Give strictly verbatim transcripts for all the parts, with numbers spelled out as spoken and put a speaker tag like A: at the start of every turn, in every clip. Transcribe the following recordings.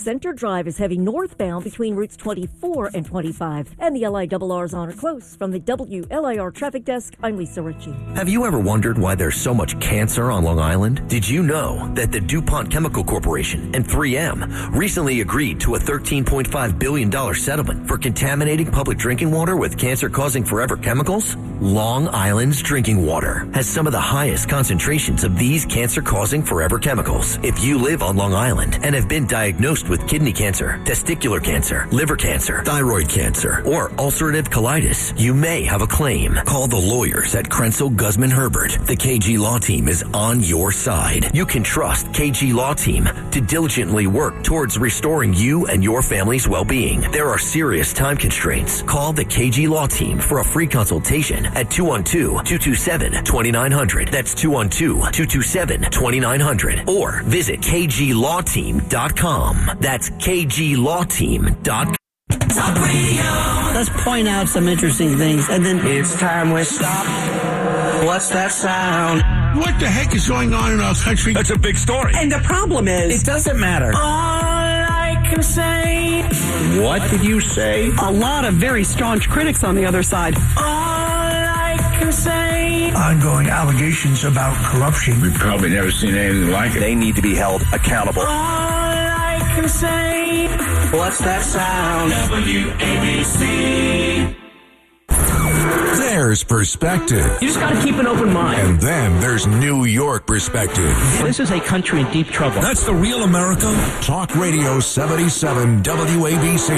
A: Center Drive is heavy northbound between routes twenty-four and twenty-five. And the L I R R's on or close. From the W L I R Traffic Desk, I'm Lisa Ritchie.
B: Have you ever wondered why there's so much cancer on Long Island? Did you know that the DuPont Chemical Corporation and three M recently agreed to a thirteen point five billion dollars settlement for contaminating public drinking water with cancer-causing forever chemicals? Long Island's drinking water has some of the highest concentrations of these cancer-causing forever chemicals. If you live on Long Island and have been diagnosed with kidney cancer, testicular cancer, liver cancer, thyroid cancer, or ulcerative colitis, you may have a claim. Call the lawyers at Krenzel Guzman Herbert. The K G Law Team is on your side. You can trust K G Law Team to diligently work towards restoring you and your family's well-being. There are serious time constraints. Call the K G Law Team for a free consultation at two one two, two two seven, two nine zero zero. That's two one two, two two seven, two nine zero zero. Or visit k g law team dot com. That's k g law team dot com.
C: Talk Radio. Let's point out some interesting things, and then
D: it's time we stop. What's that sound?
E: What the heck is going on in our country?
F: That's a big story.
C: And the problem is,
D: it doesn't matter.
C: All I can say.
F: What did you say?
C: A lot of very staunch critics on the other side. All I can say.
E: Ongoing allegations about corruption.
F: We've probably never seen anything like it.
D: They need to be held accountable.
C: All I can say.
D: What's that sound?
C: W A B C.
G: There's perspective.
C: You just got to keep an open mind.
G: And then there's New York perspective.
C: This is a country in deep trouble.
G: That's the real America. Talk Radio seventy-seven W A B C.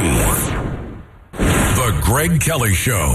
G: The Greg Kelly Show.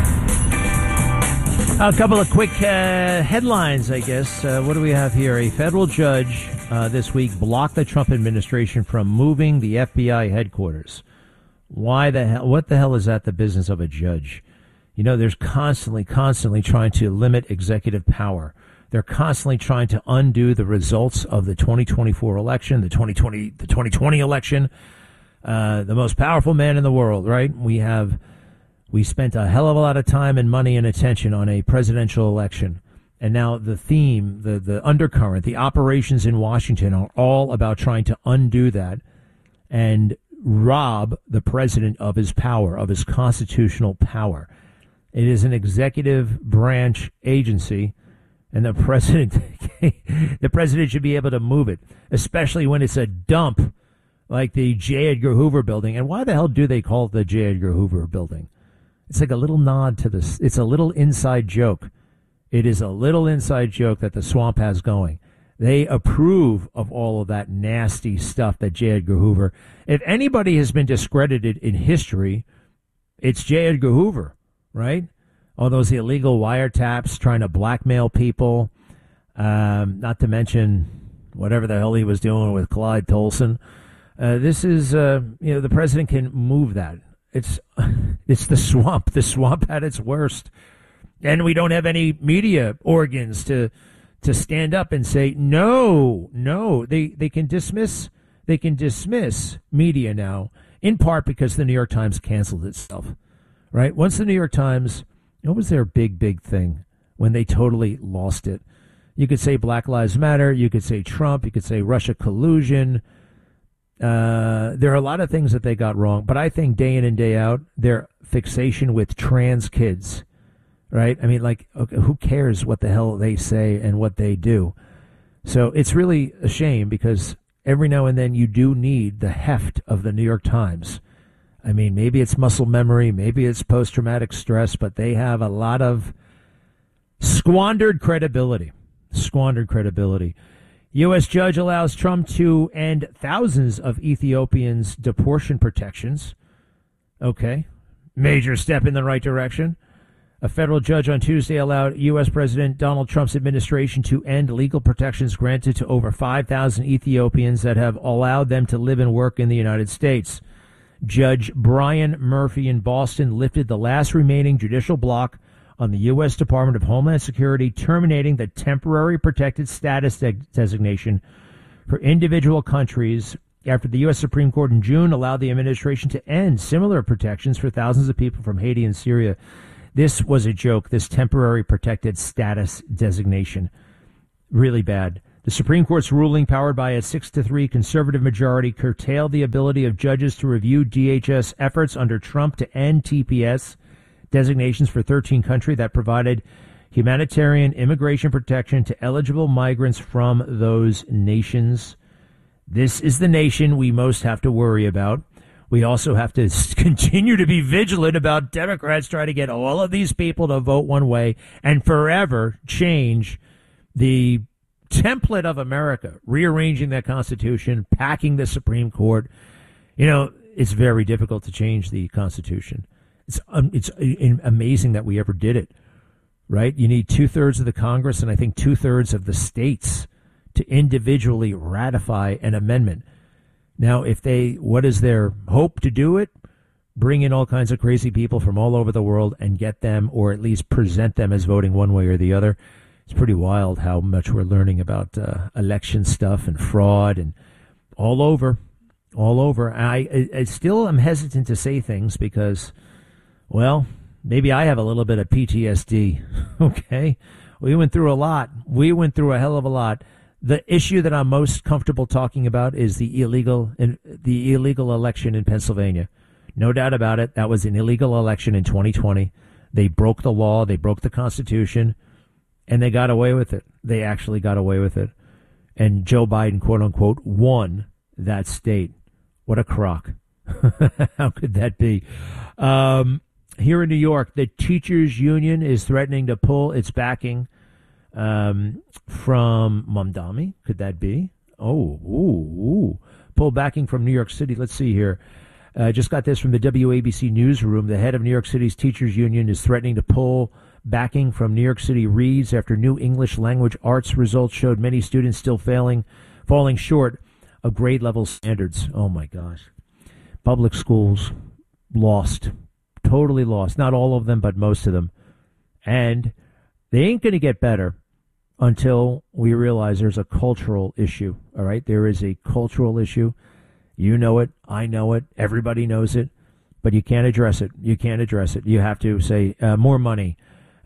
H: A couple of quick uh, headlines, I guess. Uh, what do we have here? A federal judge uh, this week blocked the Trump administration from moving the F B I headquarters. Why the hell? What the hell is that the business of a judge? You know, there's constantly, constantly trying to limit executive power. They're constantly trying to undo the results of the twenty twenty-four election, the twenty twenty, the twenty twenty election. Uh, the most powerful man in the world, right? We have, we spent a hell of a lot of time and money and attention on a presidential election. And now the theme, the, the undercurrent, the operations in Washington are all about trying to undo that and rob the president of his power, of his constitutional power. It is an executive branch agency, and the president, the president should be able to move it, especially when it's a dump like the J. Edgar Hoover building. And why the hell do they call it the J. Edgar Hoover building? It's like a little nod to this. It's a little inside joke. It is a little inside joke that the swamp has going. They approve of all of that nasty stuff that J. Edgar Hoover. If anybody has been discredited in history, it's J. Edgar Hoover. Right? All those illegal wiretaps trying to blackmail people, um, not to mention whatever the hell he was doing with Clyde Tolson. Uh, this is, uh, you know, the president can move that. It's, it's the swamp. The swamp at its worst. And we don't have any media organs to, to stand up and say, no, no, they, they can dismiss, they can dismiss media now, in part because the New York Times canceled itself. Right? Once the New York Times, what was their big, big thing when they totally lost it? You could say Black Lives Matter. You could say Trump. You could say Russia collusion. Uh, there are a lot of things that they got wrong. But I think day in and day out, their fixation with trans kids, right? I mean, like, okay, who cares what the hell they say and what they do? So it's really a shame because every now and then you do need the heft of the New York Times. I mean, maybe it's muscle memory, maybe it's post-traumatic stress, but they have a lot of squandered credibility. Squandered credibility. U S judge allows Trump to end thousands of Ethiopians' deportation protections. Okay. Major step in the right direction. A federal judge on Tuesday allowed U S President Donald Trump's administration to end legal protections granted to over five thousand Ethiopians that have allowed them to live and work in the United States. Judge Brian Murphy in Boston lifted the last remaining judicial block on the U S Department of Homeland Security, terminating the temporary protected status de- designation for individual countries after the U S Supreme Court in June allowed the administration to end similar protections for thousands of people from Haiti and Syria. This was a joke, this temporary protected status designation. Really bad. The Supreme Court's ruling, powered by a six to three conservative majority, curtailed the ability of judges to review D H S efforts under Trump to end T P S designations for thirteen countries that provided humanitarian immigration protection to eligible migrants from those nations. This is the nation we most have to worry about. We also have to continue to be vigilant about Democrats trying to get all of these people to vote one way and forever change the template of America, rearranging that Constitution, packing the Supreme Court. You know, it's very difficult to change the Constitution. It's um, it's amazing that we ever did it, right? You need two-thirds of the Congress and I think two-thirds of the states to individually ratify an amendment. Now, if they, what is their hope to do it? Bring in all kinds of crazy people from all over the world and get them, or at least present them as voting one way or the other. It's pretty wild how much we're learning about uh, election stuff and fraud and all over, all over. I, I, I still am hesitant to say things because, well, maybe I have a little bit of P T S D, okay? We went through a lot. We went through a hell of a lot. The issue that I'm most comfortable talking about is the illegal in, the illegal election in Pennsylvania. No doubt about it. That was an illegal election in twenty twenty. They broke the law. They broke the Constitution, and they got away with it. They actually got away with it. And Joe Biden, quote unquote, won that state. What a crock. How could that be? Um, here in New York, the teachers union is threatening to pull its backing Um, from Mamdani. Could that be? Oh, ooh, ooh. Pull backing from New York City. Let's see here. Uh, just got this from the W A B C newsroom. The head of New York City's teachers union is threatening to pull backing from New York City Reads after new English language arts results showed many students still failing, falling short of grade level standards. Oh my gosh. Public schools lost, totally lost. Not all of them, but most of them. And they ain't going to get better until we realize there's a cultural issue, all right? There is a cultural issue. You know it. I know it. Everybody knows it. But you can't address it. You can't address it. You have to say uh, more money.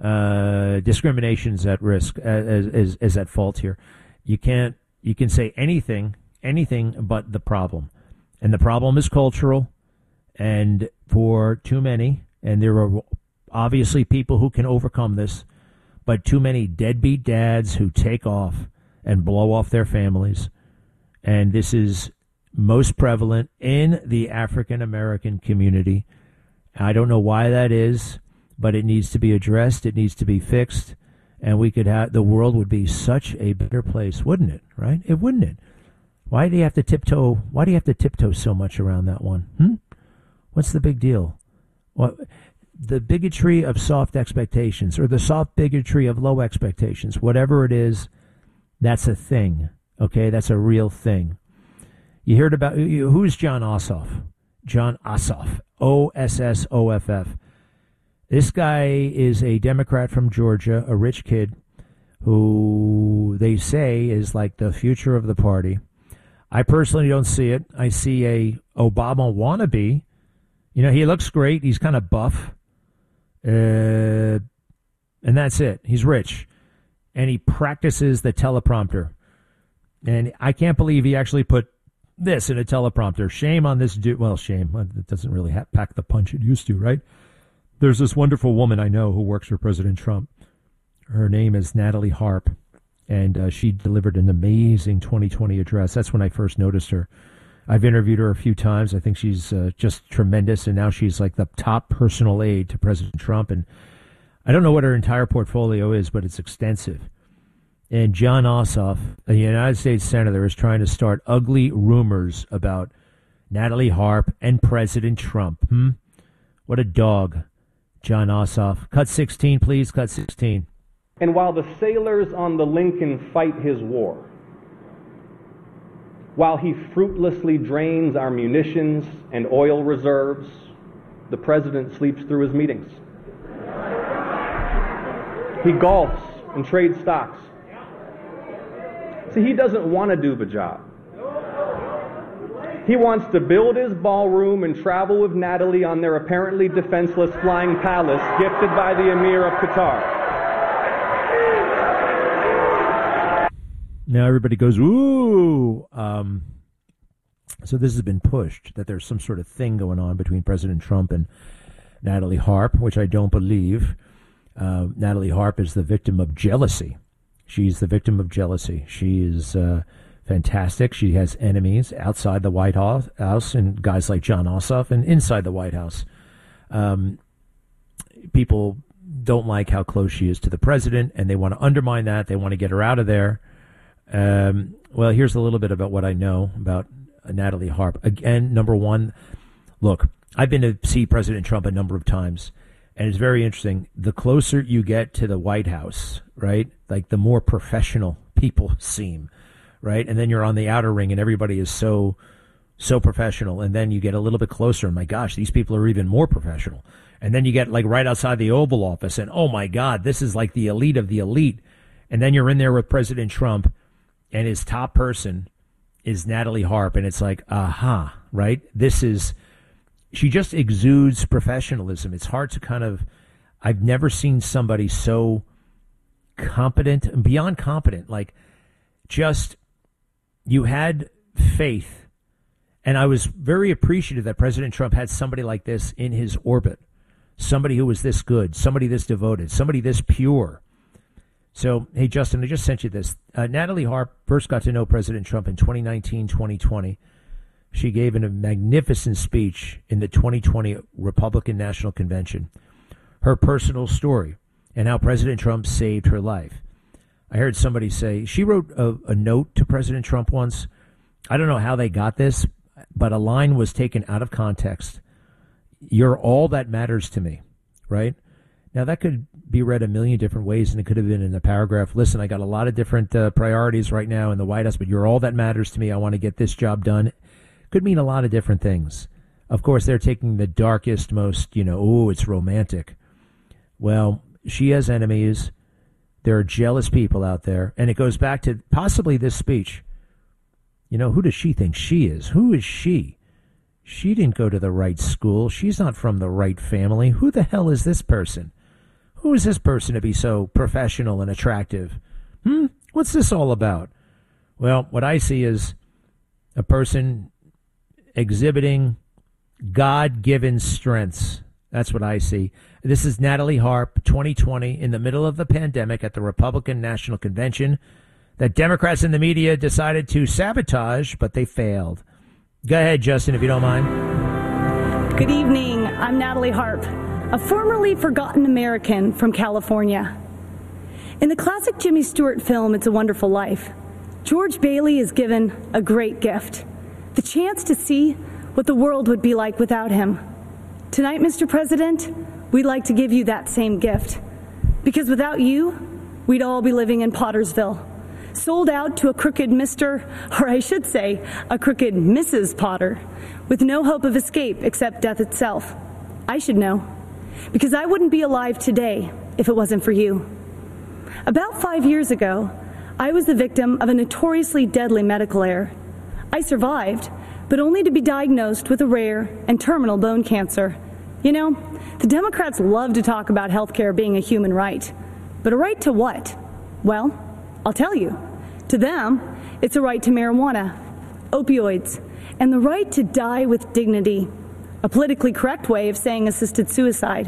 H: Uh, discrimination's at risk, as is, is at fault here. You can't, you can say anything, anything but the problem. And the problem is cultural. And for too many, and there are obviously people who can overcome this, but too many deadbeat dads who take off and blow off their families. And this is most prevalent in the African American community. I don't know why that is, but it needs to be addressed. It needs to be fixed. And we could have, the world would be such a better place, wouldn't it? Right? It wouldn't it? Why do you have to tiptoe? Why do you have to tiptoe so much around that one? Hmm? What's the big deal? What? The bigotry of soft expectations, or the soft bigotry of low expectations, whatever it is, that's a thing, okay? That's a real thing. You heard about, who's John Ossoff? John Ossoff, O S S O F F. This guy is a Democrat from Georgia, a rich kid, who they say is like the future of the party. I personally don't see it. I see a Obama wannabe. You know, he looks great. He's kind of buff. Uh, and that's it. He's rich. And he practices the teleprompter. And I can't believe he actually put this in a teleprompter. Shame on this dude. Well, shame. It doesn't really ha- pack the punch it used to, right? There's this wonderful woman I know who works for President Trump. Her name is Natalie Harp. And uh, she delivered an amazing twenty twenty address. That's when I first noticed her. I've interviewed her a few times. I think she's uh, just tremendous, and now she's like the top personal aide to President Trump. And I don't know what her entire portfolio is, but it's extensive. And John Ossoff, a United States senator, is trying to start ugly rumors about Natalie Harp and President Trump. Hmm? What a dog, John Ossoff. Cut sixteen, please. Cut sixteen.
I: And while the sailors on the Lincoln fight his war, while he fruitlessly drains our munitions and oil reserves, the president sleeps through his meetings. He golfs and trades stocks. See, he doesn't want to do the job. He wants to build his ballroom and travel with Natalie on their apparently defenseless flying palace gifted by the Emir of Qatar.
H: Now everybody goes, ooh. Um, so this has been pushed, that there's some sort of thing going on between President Trump and Natalie Harp, which I don't believe. Uh, Natalie Harp is the victim of jealousy. She's the victim of jealousy. She is uh, fantastic. She has enemies outside the White House and guys like John Ossoff, and inside the White House. Um, people don't like how close she is to the president, and they want to undermine that. They want to get her out of there. Um, well, here's a little bit about what I know about Natalie Harp. Again, number one, look, I've been to see President Trump a number of times, and it's very interesting. The closer you get to the White House, right, like the more professional people seem, right? And then you're on the outer ring, and everybody is so, so professional. And then you get a little bit closer, and my gosh, these people are even more professional. And then you get like right outside the Oval Office, and oh my God, this is like the elite of the elite. And then you're in there with President Trump, and his top person is Natalie Harp, and it's like, aha, right? This is, she just exudes professionalism. It's hard to kind of, I've never seen somebody so competent, beyond competent, like just, you had faith. And I was very appreciative that President Trump had somebody like this in his orbit, somebody who was this good, somebody this devoted, somebody this pure. So, hey, Justin, I just sent you this. Uh, Natalie Harp first got to know President Trump in twenty nineteen, twenty twenty. She gave a magnificent speech in the twenty twenty Republican National Convention. Her personal story and how President Trump saved her life. I heard somebody say, she wrote a, a note to President Trump once. I don't know how they got this, but a line was taken out of context. You're all that matters to me, right? Now, that could be read a million different ways, and it could have been in a paragraph. Listen, I got a lot of different uh, priorities right now in the White House, but you're all that matters to me. I want to get this job done. Could mean a lot of different things. Of course, they're taking the darkest, most, you know, oh, it's romantic. Well, she has enemies. There are jealous people out there. And it goes back to possibly this speech. You know, who does she think she is? Who is she? She didn't go to the right school. She's not from the right family. Who the hell is this person? Who is this person to be so professional and attractive? Hmm? What's this all about? Well, what I see is a person exhibiting God-given strengths. That's what I see. This is Natalie Harp, twenty twenty, in the middle of the pandemic at the Republican National Convention that Democrats in the media decided to sabotage, but they failed. Go ahead, Justin, if you don't mind.
J: Good evening. I'm Natalie Harp, a formerly forgotten American from California. In the classic Jimmy Stewart film, It's a Wonderful Life, George Bailey is given a great gift, the chance to see what the world would be like without him. Tonight, Mister President, we'd like to give you that same gift, because without you, we'd all be living in Pottersville, sold out to a crooked Mister, or I should say, a crooked Missus Potter, with no hope of escape except death itself. I should know, because I wouldn't be alive today if it wasn't for you. About five years ago, I was the victim of a notoriously deadly medical error. I survived, but only to be diagnosed with a rare and terminal bone cancer. You know, the Democrats love to talk about health care being a human right. But a right to what? Well, I'll tell you. To them, it's a right to marijuana, opioids, and the right to die with dignity, a politically correct way of saying assisted suicide.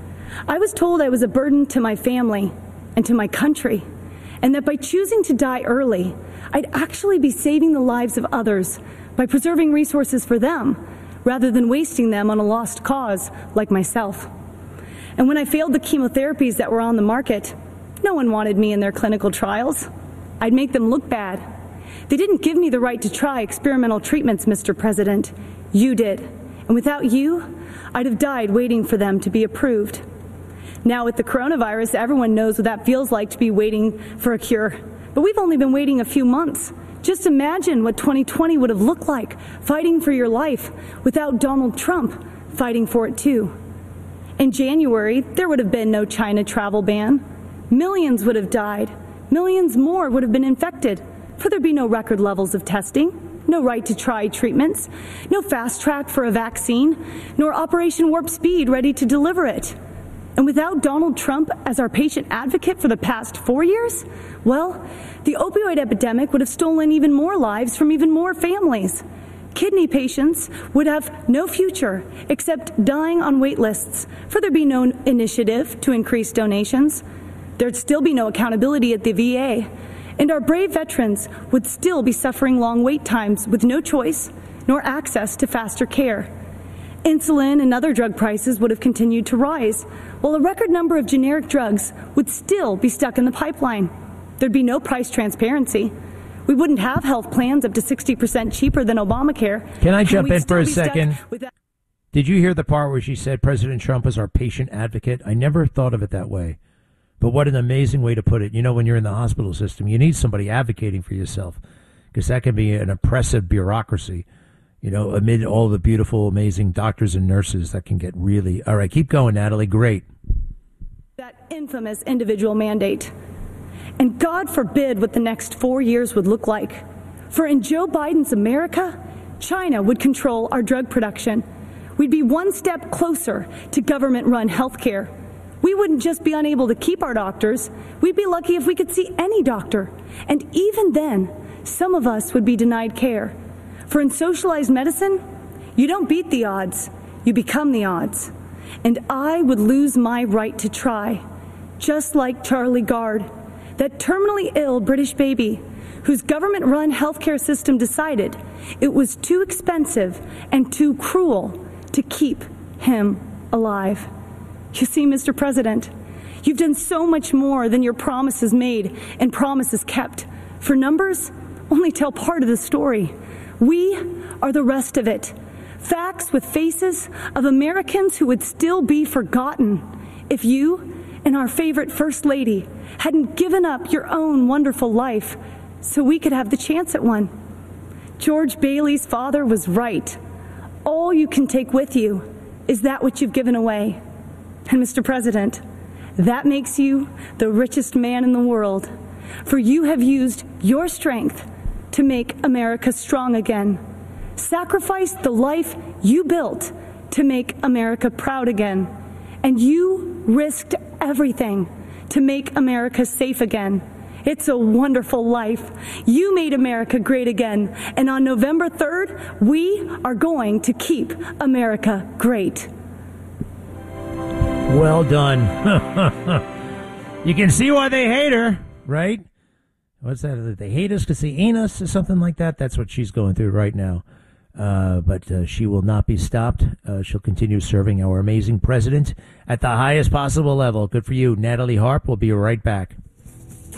J: I was told I was a burden to my family and to my country, and that by choosing to die early, I'd actually be saving the lives of others by preserving resources for them, rather than wasting them on a lost cause like myself. And when I failed the chemotherapies that were on the market, no one wanted me in their clinical trials. I'd make them look bad. They didn't give me the right to try experimental treatments, Mister President. You did. And without you, I'd have died waiting for them to be approved. Now with the coronavirus, everyone knows what that feels like to be waiting for a cure. But we've only been waiting a few months. Just imagine what twenty twenty would have looked like, fighting for your life without Donald Trump fighting for it too. In January, there would have been no China travel ban. Millions would have died. Millions more would have been infected, for there'd be no record levels of testing, no right to try treatments, no fast track for a vaccine, nor Operation Warp Speed ready to deliver it. And without Donald Trump as our patient advocate for the past four years, well, the opioid epidemic would have stolen even more lives from even more families. Kidney patients would have no future except dying on wait lists, for there'd be no initiative to increase donations. There'd still be no accountability at the V A, and our brave veterans would still be suffering long wait times with no choice nor access to faster care. Insulin and other drug prices would have continued to rise, while a record number of generic drugs would still be stuck in the pipeline. There'd be no price transparency. We wouldn't have health plans up to sixty percent cheaper than Obamacare.
H: Can I jump in for a second? Did you hear the part where she said President Trump is our patient advocate? I never thought of it that way. But what an amazing way to put it. You know, when you're in the hospital system, you need somebody advocating for yourself, because that can be an oppressive bureaucracy. You know, amid all the beautiful, amazing doctors and nurses, that can get really... All right, keep going, Natalie. Great.
J: That infamous individual mandate. And God forbid what the next four years would look like. For in Joe Biden's America, China would control our drug production. We'd be one step closer to government-run health care. We wouldn't just be unable to keep our doctors. We'd be lucky if we could see any doctor. And even then, some of us would be denied care. For in socialized medicine, you don't beat the odds, you become the odds. And I would lose my right to try, just like Charlie Gard, that terminally ill British baby whose government-run healthcare system decided it was too expensive and too cruel to keep him alive. You see, Mister President, you've done so much more than your promises made and promises kept. For numbers only tell part of the story. We are the rest of it. Facts with faces of Americans who would still be forgotten if you and our favorite First Lady hadn't given up your own wonderful life so we could have the chance at one. George Bailey's father was right. All you can take with you is that which you've given away. And Mister President, that makes you the richest man in the world, for you have used your strength to make America strong again. Sacrificed the life you built to make America proud again. And you risked everything to make America safe again. It's a wonderful life. You made America great again. And on November third, we are going to keep America great.
H: Well done. You can see why they hate her, right? What's that? They hate us because they ain't us or something like that? That's what she's going through right now. Uh, but uh, she will not be stopped. Uh, she'll continue serving our amazing president at the highest possible level. Good for you. Natalie Harp will be right back.